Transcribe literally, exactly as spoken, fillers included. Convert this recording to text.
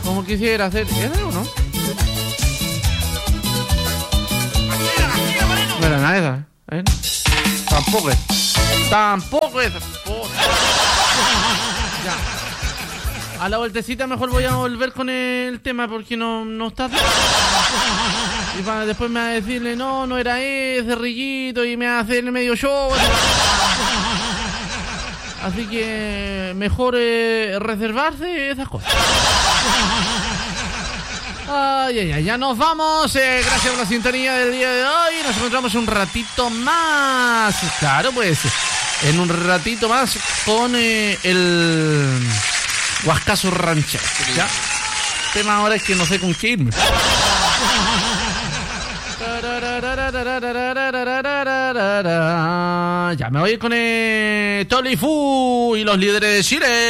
como quisiera hacer. ¿Era o no? No era nada esa. ¿Eh? Tampoco es. Tampoco es. Oh. Ya. A la vueltecita mejor voy a volver con el tema porque no, no está. Y para después me va a decirle, no, no era ese Rillito, y me va a hacerle medio show. Así que mejor eh, reservarse esas cosas. Ay, ay, ay, ya nos vamos. Eh, gracias por la sintonía del día de hoy. Nos encontramos un ratito más. Claro, pues, en un ratito más con eh, el Huascazo Ranchero. ¿Ya? El tema ahora es que no sé con qué irme. Ya me voy con el Tolifu y los líderes de Chile.